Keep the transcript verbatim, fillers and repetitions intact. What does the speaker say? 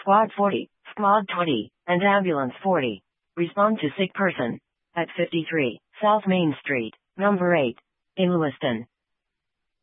Squad forty, Squad twenty, and Ambulance forty. Respond to sick person. At fifty-three, South Main Street, number eight. In Lewiston.